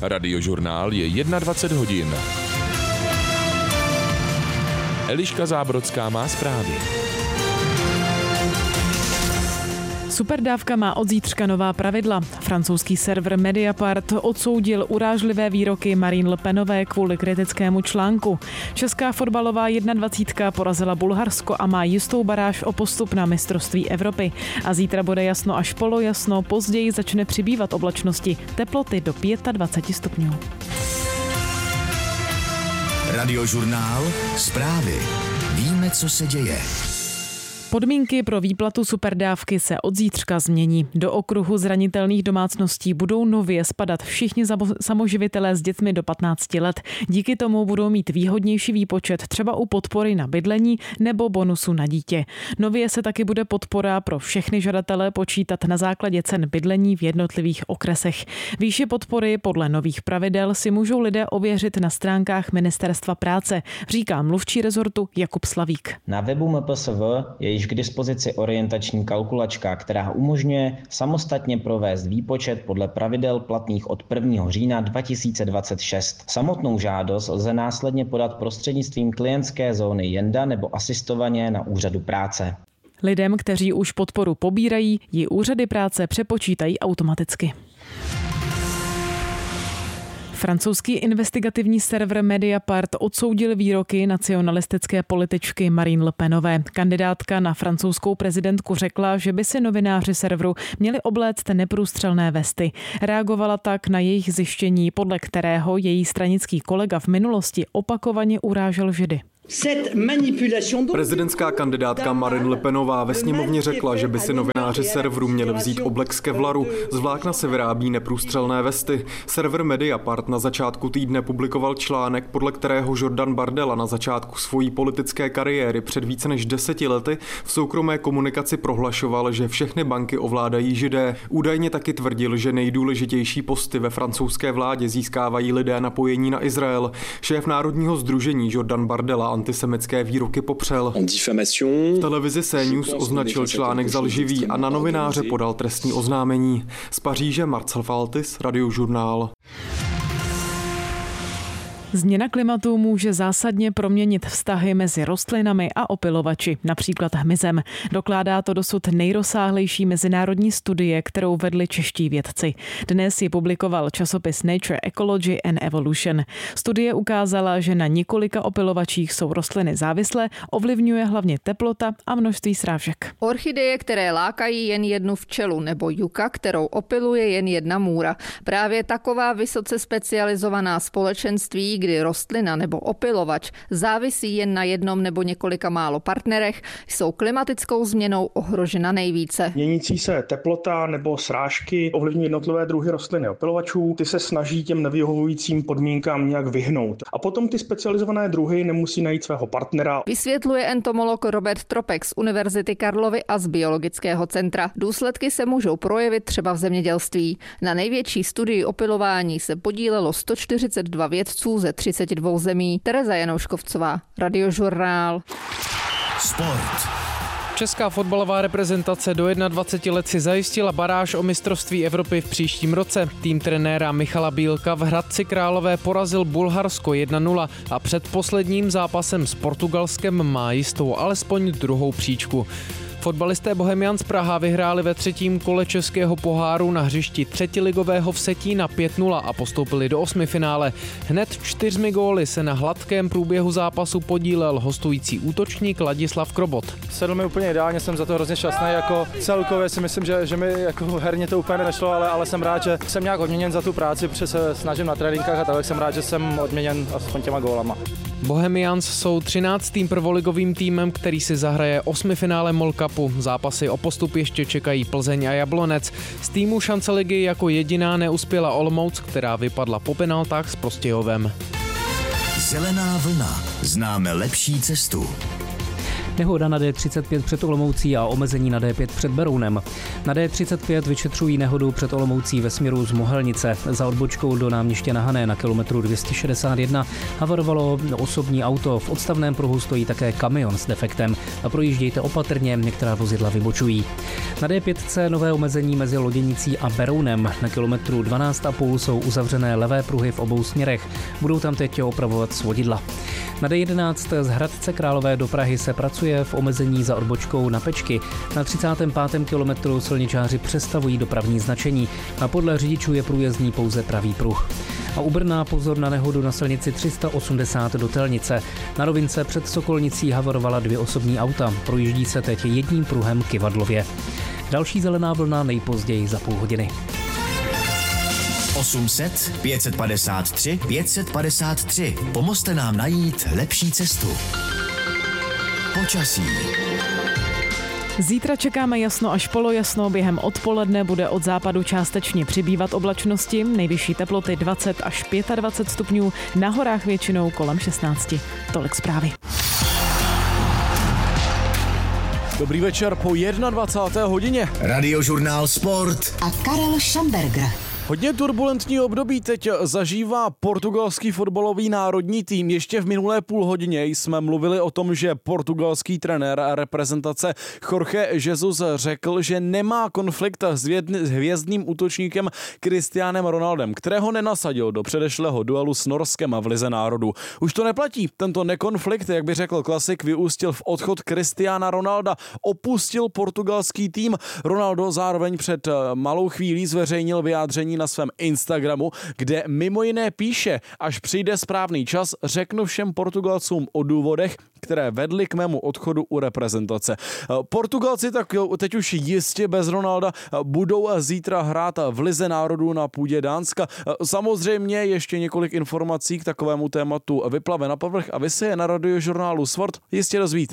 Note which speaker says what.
Speaker 1: Radiožurnál je 21 hodin. Eliška Zábrodská má zprávy.
Speaker 2: Superdávka má od zítřka nová pravidla. Francouzský server Mediapart odsoudil urážlivé výroky Marine Le Penové kvůli kritickému článku. Česká fotbalová 21 porazila Bulharsko a má jistou baráž o postup na mistrovství Evropy. A zítra bude jasno až polojasno, později začne přibývat oblačnosti, teploty do 25 stupňů.
Speaker 3: Radiožurnál, zprávy. Víme, co se děje.
Speaker 2: Podmínky pro výplatu superdávky se od zítřka změní. Do okruhu zranitelných domácností budou nově spadat všichni samoživitelé s dětmi do 15 let. Díky tomu budou mít výhodnější výpočet třeba u podpory na bydlení nebo bonusu na dítě. Nově se taky bude podpora pro všechny žadatele počítat na základě cen bydlení v jednotlivých okresech. Výši podpory podle nových pravidel si můžou lidé ověřit na stránkách Ministerstva práce, říká mluvčí rezortu Jakub Slavík.
Speaker 4: Na webu MPSV je k dispozici orientační kalkulačka, která umožňuje samostatně provést výpočet podle pravidel platných od 1. října 2026. Samotnou žádost lze následně podat prostřednictvím klientské zóny Jenda nebo asistovaně na úřadu práce.
Speaker 2: Lidem, kteří už podporu pobírají, ji úřady práce přepočítají automaticky. Francouzský investigativní server Mediapart odsoudil výroky nacionalistické političky Marine Le Penové. Kandidátka na francouzskou prezidentku řekla, že by si novináři serveru měli obléct neprůstřelné vesty. Reagovala tak na jejich zjištění, podle kterého její stranický kolega v minulosti opakovaně urážel Židy.
Speaker 5: Prezidentská kandidátka Marine Le Penová ve sněmovně řekla, že by si novináři serveru měli vzít oblek z kevlaru. Z vlákna se vyrábí neprůstřelné vesty. Server Mediapart na začátku týdne publikoval článek, podle kterého Jordan Bardella na začátku svojí politické kariéry před více než 10 lety v soukromé komunikaci prohlašoval, že všechny banky ovládají Židé. Údajně taky tvrdil, že nejdůležitější posty ve francouzské vládě získávají lidé napojení na Izrael. Šéf Národního sdružení Jordan Bardella antisemické výroky popřel. V televizi CNews označil článek za lživý a na novináře podal trestní oznámení. Z Paříže Marcel Faltis, Radiožurnál.
Speaker 2: Změna klimatu může zásadně proměnit vztahy mezi rostlinami a opylovači, například hmyzem. Dokládá to dosud nejrozsáhlejší mezinárodní studie, kterou vedli čeští vědci. Dnes ji publikoval časopis Nature Ecology and Evolution. Studie ukázala, že na několika opylovačích jsou rostliny závislé, ovlivňuje hlavně teplota a množství srážek.
Speaker 6: Orchideje, které lákají jen jednu včelu, nebo juka, kterou opyluje jen jedna můra. Právě taková vysoce specializovaná společenství, kdy rostlina nebo opylovač závisí jen na jednom nebo několika málo partnerech, jsou klimatickou změnou ohrožena nejvíce.
Speaker 7: Měnící se teplota nebo srážky ovlivňují jednotlivé druhy rostliny opylovačů. Ty se snaží těm nevyhovujícím podmínkám nějak vyhnout. A potom ty specializované druhy nemusí najít svého partnera.
Speaker 6: Vysvětluje entomolog Robert Tropek z Univerzity Karlovy a z Biologického centra. Důsledky se můžou projevit třeba v zemědělství. Na největší studii opylování se podílelo 142 vědců ze 32 zemí. Tereza Janouškovcová, Radiožurnál.
Speaker 3: Sport.
Speaker 8: Česká fotbalová reprezentace do 21 let si zajistila baráž o mistrovství Evropy v příštím roce. Tým trenéra Michala Bílka v Hradci Králové porazil Bulharsko 1-0 a před posledním zápasem s Portugalskem má jistou alespoň druhou příčku. Fotbalisté Bohemians Praha vyhráli ve třetím kole českého poháru na hřišti třetiligového Vsetína 5-0 a postoupili do osmifinále. Hned 4 góly se na hladkém průběhu zápasu podílel hostující útočník Ladislav Krobot.
Speaker 9: Sedl mi úplně ideálně, jsem za to hrozně šťastný, jako celkově si myslím, že mi jako herně to úplně nešlo, ale jsem rád, že jsem nějak odměněn za tu práci, protože se snažím na tréninkách a tak jsem rád, že jsem odměněn aspoň těma gólama.
Speaker 8: Bohemians jsou 13. prvoligovým týmem, který si zahraje osmifinále MOL Cupu. Zápasy o postup ještě čekají Plzeň a Jablonec. Z týmu šance ligy jako jediná neuspěla Olomouc, která vypadla po penaltách s Prostějovem.
Speaker 3: Zelená vlna. Známe lepší cestu.
Speaker 10: Nehoda na D35 před Olomoucí a omezení na D5 před Berounem. Na D35 vyšetřují nehodu před Olomoucí ve směru z Mohelnice. Za odbočkou do náměstí Na Hané na kilometru 261 havarovalo osobní auto. V odstavném pruhu stojí také kamion s defektem. A projíždějte opatrně, některá vozidla vybočují. Na D5 nové omezení mezi Loděnicí a Berounem. Na kilometru 12,5 jsou uzavřené levé pruhy v obou směrech. Budou tam teď opravovat svodidla. Na D11 z Hradce Králové do Prahy se pracuje v omezení za odbočkou na Pečky. Na 35. kilometru silničáři přestavují dopravní značení a podle řidičů je průjezdný pouze pravý pruh. A u Brna pozor na nehodu na silnici 380 do Telnice. Na rovince před Sokolnicí havarovala 2 osobní auta. Projíždí se teď jedním pruhem k Ivadlově. Další zelená vlna nejpozději za půl hodiny.
Speaker 3: 800 553 553. Pomozte nám najít lepší cestu. Počasí.
Speaker 2: Zítra čekáme jasno až polojasno, během odpoledne bude od západu částečně přibývat oblačnosti, nejvyšší teploty 20 až 25 stupňů, na horách většinou kolem 16. Tolik zprávy.
Speaker 11: Dobrý večer po 21. hodině.
Speaker 3: Radiožurnál Sport
Speaker 12: a Karel Šamberger.
Speaker 11: Hodně turbulentní období teď zažívá portugalský fotbalový národní tým. Ještě v minulé půl hodině jsme mluvili o tom, že portugalský trenér reprezentace Jorge Jesus řekl, že nemá konflikt s hvězdným útočníkem Cristianem Ronaldem, kterého nenasadil do předešlého duelu s Norskem v Lize národů. Už to neplatí. Tento nekonflikt, jak by řekl klasik, vyústil v odchod Cristiana Ronalda. Opustil portugalský tým. Ronaldo zároveň před malou chvílí zveřejnil vyjádření na svém Instagramu, kde mimo jiné píše: až přijde správný čas, řeknu všem Portugalcům o důvodech, které vedly k mému odchodu u reprezentace. Portugalci tak teď už jistě bez Ronalda budou zítra hrát v Lize národů na půdě Dánska. Samozřejmě ještě několik informací k takovému tématu vyplave na povrch a vy se je na Radiožurnálu Sport jistě dozvíte.